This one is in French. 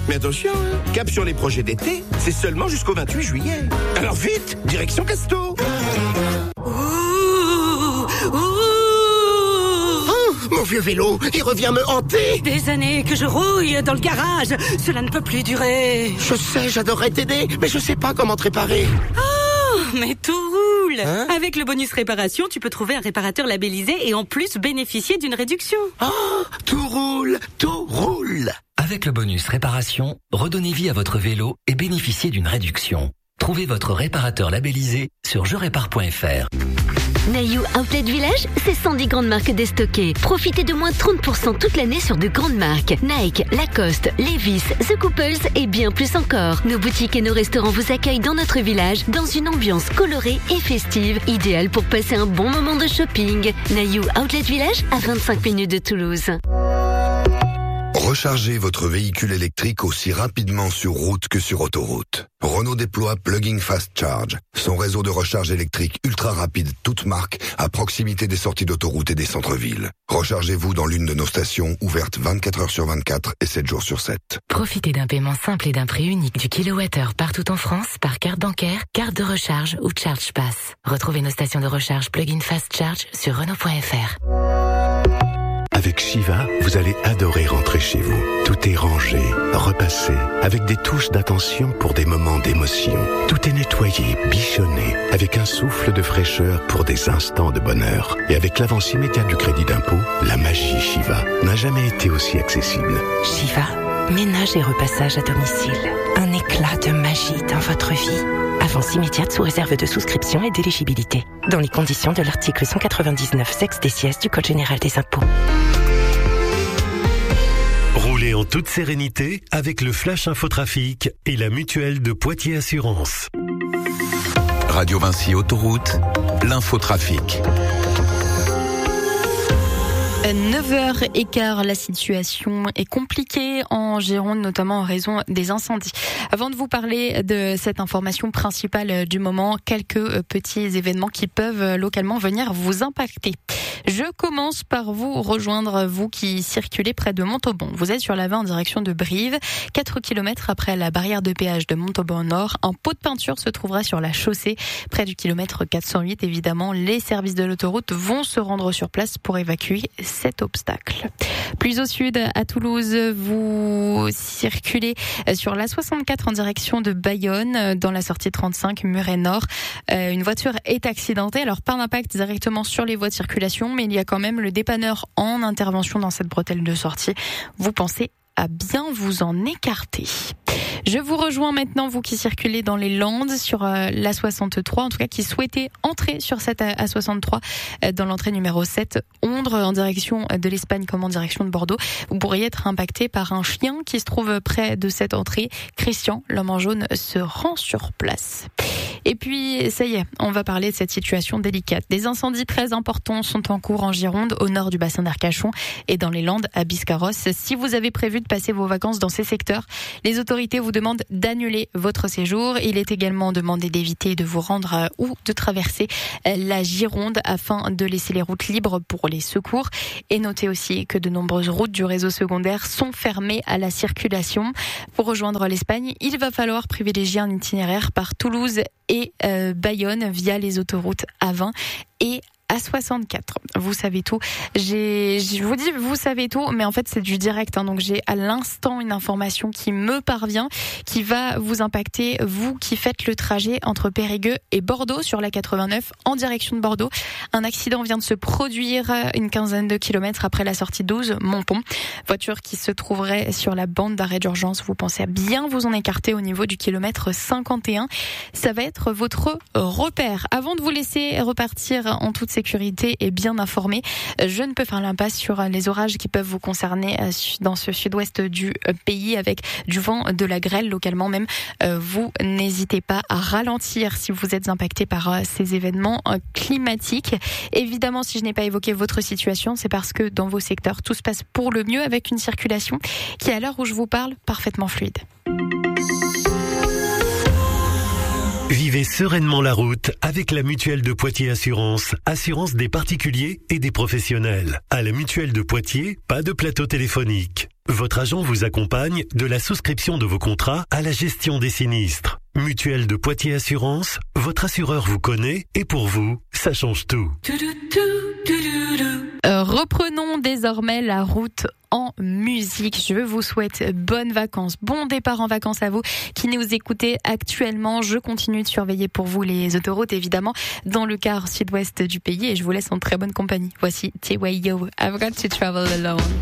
Mais attention, cap sur les projets d'été, c'est seulement jusqu'au 28 juillet. Alors vite, direction Casto. Mon vieux vélo, il revient me hanter. Des années que je rouille dans le garage. Cela ne peut plus durer. Je sais, j'adorerais t'aider, mais je sais pas comment te réparer. Oh, mais tout roule. Avec le bonus réparation, tu peux trouver un réparateur labellisé et en plus bénéficier d'une réduction. Oh, tout roule, tout roule. Avec le bonus réparation, redonnez vie à votre vélo et bénéficiez d'une réduction. Trouvez votre réparateur labellisé sur jerépare.fr. Nayou Outlet Village, c'est 110 grandes marques déstockées. Profitez de moins 30% toute l'année sur de grandes marques. Nike, Lacoste, Levi's, The Couples et bien plus encore. Nos boutiques et nos restaurants vous accueillent dans notre village, dans une ambiance colorée et festive, idéale pour passer un bon moment de shopping. Nayou Outlet Village, à 25 minutes de Toulouse. Rechargez votre véhicule électrique aussi rapidement sur route que sur autoroute. Renault déploie Plug-in Fast Charge, son réseau de recharge électrique ultra rapide toute marque à proximité des sorties d'autoroute et des centres-villes. Rechargez-vous dans l'une de nos stations ouvertes 24 heures sur 24 et 7 jours sur 7. Profitez d'un paiement simple et d'un prix unique du kilowattheure partout en France par carte bancaire, carte de recharge ou Charge Pass. Retrouvez nos stations de recharge Plug-in Fast Charge sur Renault.fr. Avec Shiva, vous allez adorer rentrer chez vous. Tout est rangé, repassé, avec des touches d'attention pour des moments d'émotion. Tout est nettoyé, bichonné, avec un souffle de fraîcheur pour des instants de bonheur. Et avec l'avance immédiate du crédit d'impôt, la magie Shiva n'a jamais été aussi accessible. Shiva, ménage et repassage à domicile. Un éclat de magie dans votre vie. Avance immédiate sous réserve de souscription et d'éligibilité. Dans les conditions de l'article 199 sex des sièges du Code général des impôts. Roulez en toute sérénité avec le Flash Infotrafic et la mutuelle de Poitiers Assurance. Radio Vinci Autoroute, l'infotrafic. 9h15, la situation est compliquée en Gironde, notamment en raison des incendies. Avant de vous parler de cette information principale du moment, quelques petits événements qui peuvent localement venir vous impacter. Je commence par vous rejoindre, vous qui circulez près de Montauban. Vous êtes sur la 20 en direction de Brive. 4 km après la barrière de péage de Montauban Nord, un pot de peinture se trouvera sur la chaussée près du kilomètre 408. Évidemment, les services de l'autoroute vont se rendre sur place pour évacuer cet obstacle. Plus au sud, à Toulouse, vous circulez sur la 64 en direction de Bayonne, dans la sortie 35 Muret Nord. Une voiture est accidentée, alors pas d'impact directement sur les voies de circulation, mais il y a quand même le dépanneur en intervention dans cette bretelle de sortie. Vous pensez à bien vous en écarter. Je vous rejoins maintenant, vous qui circulez dans les Landes sur la 63, en tout cas qui souhaitez entrer sur cette A63 dans l'entrée numéro 7, Ondre, en direction de l'Espagne comme en direction de Bordeaux. Vous pourriez être impacté par un chien qui se trouve près de cette entrée. Christian, l'homme en jaune, se rend sur place. Et puis, ça y est, on va parler de cette situation délicate. Des incendies très importants sont en cours en Gironde, au nord du bassin d'Arcachon et dans les Landes, à Biscarrosse. Si vous avez prévu de passer vos vacances dans ces secteurs, les autorités vous demandent d'annuler votre séjour. Il est également demandé d'éviter de vous rendre ou de traverser la Gironde afin de laisser les routes libres pour les secours. Et notez aussi que de nombreuses routes du réseau secondaire sont fermées à la circulation. Pour rejoindre l'Espagne, il va falloir privilégier un itinéraire par Toulouse et Bayonne via les autoroutes A20 et A64. Vous savez tout. Je vous dis, vous savez tout, mais en fait, c'est du direct. Donc, j'ai à l'instant une information qui me parvient, qui va vous impacter, vous qui faites le trajet entre Périgueux et Bordeaux sur la 89 en direction de Bordeaux. Un accident vient de se produire une quinzaine de kilomètres après la sortie 12, Montpont. Voiture qui se trouverait sur la bande d'arrêt d'urgence. Vous pensez à bien vous en écarter au niveau du kilomètre 51. Ça va être votre repère. Avant de vous laisser repartir en toute sécurité et bien informé, je ne peux faire l'impasse sur les orages qui peuvent vous concerner dans ce sud-ouest du pays avec du vent, de la grêle localement même. Vous n'hésitez pas à ralentir si vous êtes impacté par ces événements climatiques. Évidemment, si je n'ai pas évoqué votre situation, c'est parce que dans vos secteurs, tout se passe pour le mieux avec une circulation qui est à l'heure où je vous parle parfaitement fluide. Vivez sereinement la route avec la Mutuelle de Poitiers Assurance. Assurance des particuliers et des professionnels. À la Mutuelle de Poitiers, pas de plateau téléphonique. Votre agent vous accompagne de la souscription de vos contrats à la gestion des sinistres. Mutuelle de Poitiers Assurance, votre assureur vous connaît et pour vous, ça change tout. Reprenons désormais la route en musique. Je vous souhaite bonnes vacances, bon départ en vacances à vous qui nous écoutez actuellement. Je continue de surveiller pour vous les autoroutes, évidemment, dans le quart sud-ouest du pays et je vous laisse en très bonne compagnie. Voici T-Way Yo, I've Got to Travel Alone.